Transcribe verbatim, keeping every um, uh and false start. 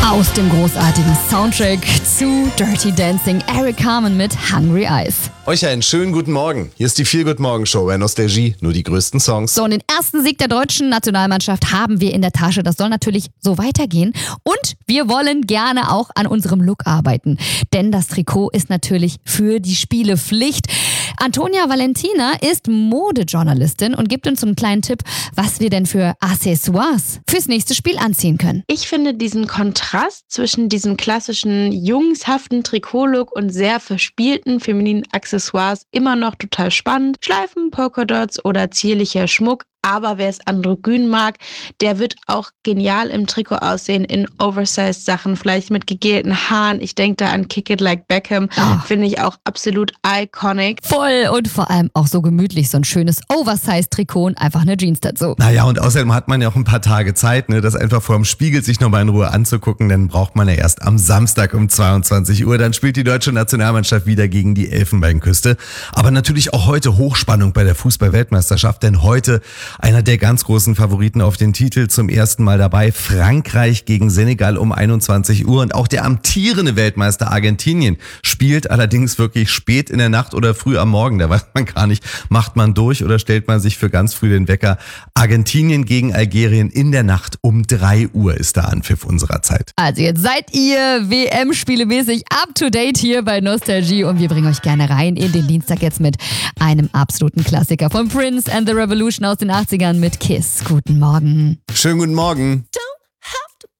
Aus dem großartigen Soundtrack zu Dirty Dancing, Eric Carmen mit Hungry Eyes. Euch einen schönen guten Morgen. Hier ist die Feel Good Morgen Show bei Nostalgie. Nur die größten Songs. So, und den ersten Sieg der deutschen Nationalmannschaft haben wir in der Tasche. Das soll natürlich so weitergehen. Und wir wollen gerne auch an unserem Look arbeiten. Denn das Trikot ist natürlich für die Spiele Pflicht. Antonia Valentina ist Modejournalistin und gibt uns so einen kleinen Tipp, was wir denn für Accessoires fürs nächste Spiel anziehen können. Ich finde diesen Kontrast zwischen diesem klassischen jungshaften Trikotlook und sehr verspielten femininen Accessoires immer noch total spannend. Schleifen, Polkadots oder zierlicher Schmuck. Aber wer es androgyn mag, der wird auch genial im Trikot aussehen, in Oversized Sachen, vielleicht mit gegelten Haaren. Ich denke da an Kick It Like Beckham, oh. Finde ich auch absolut iconic. Voll und vor allem auch so gemütlich, so ein schönes Oversized Trikot und einfach eine Jeans dazu. Naja, und außerdem hat man ja auch ein paar Tage Zeit, ne, das einfach vor dem Spiegel sich nochmal in Ruhe anzugucken. Dann braucht man ja erst am Samstag um zweiundzwanzig Uhr. Dann spielt die deutsche Nationalmannschaft wieder gegen die Elfenbeinküste. Aber natürlich auch heute Hochspannung bei der Fußball-Weltmeisterschaft, denn heute einer der ganz großen Favoriten auf den Titel zum ersten Mal dabei. Frankreich gegen Senegal um einundzwanzig Uhr. Und auch der amtierende Weltmeister Argentinien spielt allerdings wirklich spät in der Nacht oder früh am Morgen. Da weiß man gar nicht, macht man durch oder stellt man sich für ganz früh den Wecker. Argentinien gegen Algerien in der Nacht um drei Uhr ist der Anpfiff unserer Zeit. Also jetzt seid ihr W M-spielemäßig up to date hier bei Nostalgie und wir bringen euch gerne rein in den Dienstag jetzt mit einem absoluten Klassiker von Prince and the Revolution aus den achtzigern mit Kiss. Guten Morgen. Schönen guten Morgen.